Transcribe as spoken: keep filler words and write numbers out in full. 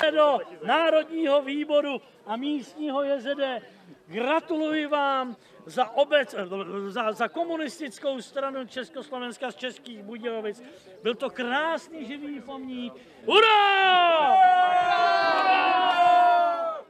předsedo Národního výboru a místního J Z D. Gratuluji vám za, obec, za, za komunistickou stranu Československa z Českých Budějovic. Byl to krásný živý pomník. Hurá!